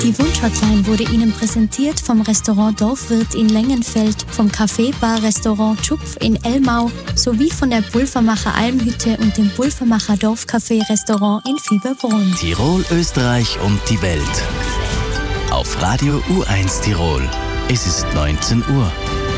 Die Wunschhotline wurde Ihnen präsentiert vom Restaurant Dorfwirt in Lengenfeld, vom Café-Bar-Restaurant Tschupf in Elmau sowie von der Pulvermacher Almhütte und dem Pulvermacher Dorfcafé-Restaurant in Fieberbrunn. Tirol, Österreich und die Welt. Auf Radio U1 Tirol. Es ist 19 Uhr.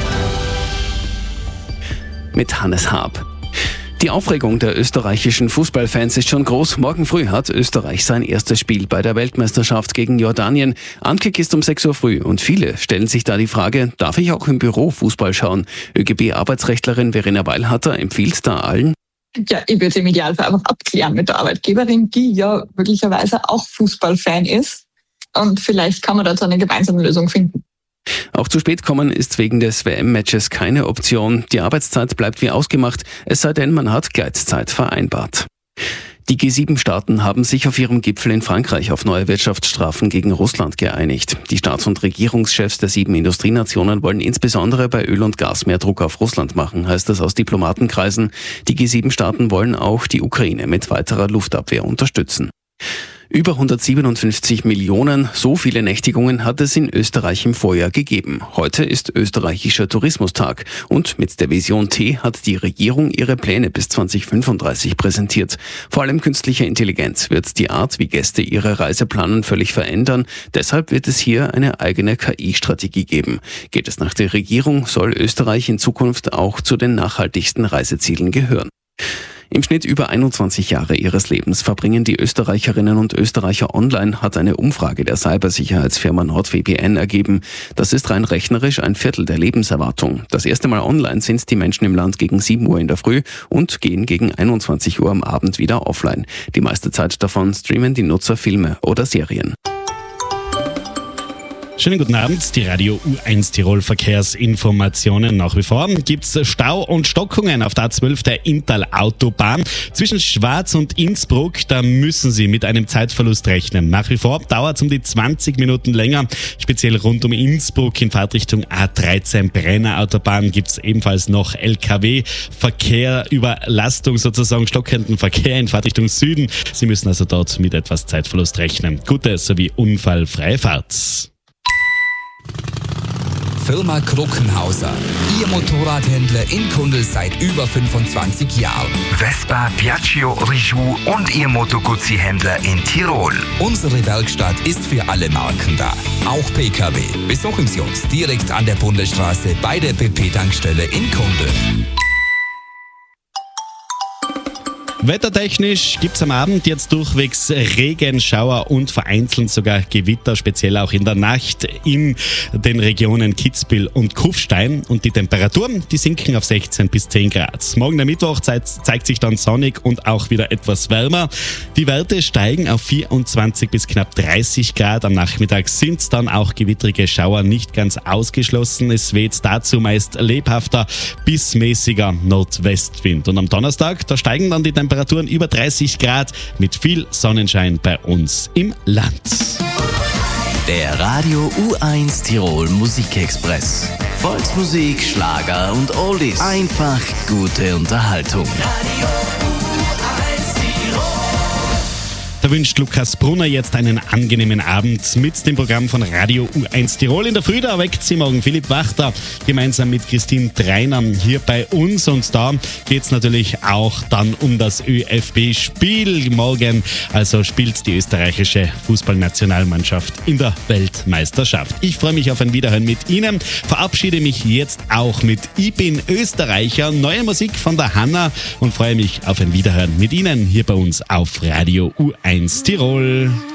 Mit Hannes Haab. Die Aufregung der österreichischen Fußballfans ist schon groß. Morgen früh hat Österreich sein erstes Spiel bei der Weltmeisterschaft gegen Jordanien. Ankick ist um 6 Uhr früh und viele stellen sich da die Frage, darf ich auch im Büro Fußball schauen? ÖGB-Arbeitsrechtlerin Verena Weilhatter empfiehlt da allen: Ja, ich würde es im Idealfall einfach abklären mit der Arbeitgeberin, die ja möglicherweise auch Fußballfan ist. Und vielleicht kann man dazu eine gemeinsame Lösung finden. Auch zu spät kommen ist wegen des WM-Matches keine Option. Die Arbeitszeit bleibt wie ausgemacht, es sei denn, man hat Gleitzeit vereinbart. Die G7-Staaten haben sich auf ihrem Gipfel in Frankreich auf neue Wirtschaftsstrafen gegen Russland geeinigt. Die Staats- und Regierungschefs der 7 Industrienationen wollen insbesondere bei Öl und Gas mehr Druck auf Russland machen, heißt es aus Diplomatenkreisen. Die G7-Staaten wollen auch die Ukraine mit weiterer Luftabwehr unterstützen. Über 157 Millionen, so viele Nächtigungen hat es in Österreich im Vorjahr gegeben. Heute ist österreichischer Tourismustag und mit der Vision T hat die Regierung ihre Pläne bis 2035 präsentiert. Vor allem künstliche Intelligenz wird die Art, wie Gäste ihre Reise planen, völlig verändern. Deshalb wird es hier eine eigene KI-Strategie geben. Geht es nach der Regierung, soll Österreich in Zukunft auch zu den nachhaltigsten Reisezielen gehören. Im Schnitt über 21 Jahre ihres Lebens verbringen die Österreicherinnen und Österreicher online, hat eine Umfrage der Cybersicherheitsfirma NordVPN ergeben. Das ist rein rechnerisch ein Viertel der Lebenserwartung. Das erste Mal online sind die Menschen im Land gegen 7 Uhr in der Früh und gehen gegen 21 Uhr am Abend wieder offline. Die meiste Zeit davon streamen die Nutzer Filme oder Serien. Schönen guten Abend, die Radio U1 Tirol Verkehrsinformationen. Nach wie vor gibt's Stau und Stockungen auf der A12 der Inntal-Autobahn. Zwischen Schwaz und Innsbruck, da müssen Sie mit einem Zeitverlust rechnen. Nach wie vor dauert es um die 20 Minuten länger. Speziell rund um Innsbruck in Fahrtrichtung A13 Brenner Autobahn gibt's ebenfalls noch LKW-Verkehr, Überlastung sozusagen, stockenden Verkehr in Fahrtrichtung Süden. Sie müssen also dort mit etwas Zeitverlust rechnen. Gute sowie unfallfreie Fahrt. Firma Kruckenhauser. Ihr Motorradhändler in Kundl seit über 25 Jahren. Vespa, Piaggio, Rijou und Ihr Moto Guzzi-Händler in Tirol. Unsere Werkstatt ist für alle Marken da. Auch PKW. Besuchen Sie uns direkt an der Bundesstraße bei der BP-Tankstelle in Kundl. Wettertechnisch gibt's am Abend jetzt durchwegs Regen, Schauer und vereinzelt sogar Gewitter, speziell auch in der Nacht in den Regionen Kitzbühel und Kufstein. Und die Temperaturen, die sinken auf 16 bis 10 Grad. Morgen der Mittwoch zeigt sich dann sonnig und auch wieder etwas wärmer. Die Werte steigen auf 24 bis knapp 30 Grad. Am Nachmittag sind dann auch gewittrige Schauer nicht ganz ausgeschlossen. Es weht dazu meist lebhafter bis mäßiger Nordwestwind. Und am Donnerstag, da steigen dann die Temperaturen über 30 Grad mit viel Sonnenschein bei uns im Land. Der Radio U1 Tirol Musikexpress. Volksmusik, Schlager und Oldies. Einfach gute Unterhaltung. Da wünscht Lukas Brunner jetzt einen angenehmen Abend mit dem Programm von Radio U1 Tirol. In der Früh, da erweckt sie morgen Philipp Wachter gemeinsam mit Christine Treiner hier bei uns. Und da geht es natürlich auch dann um das ÖFB-Spiel morgen. Also spielt die österreichische Fußballnationalmannschaft in der Weltmeisterschaft. Ich freue mich auf ein Wiederhören mit Ihnen. Verabschiede mich jetzt auch mit Ich bin Österreicher. Neue Musik von der Hanna und freue mich auf ein Wiederhören mit Ihnen hier bei uns auf Radio U1 Tirol.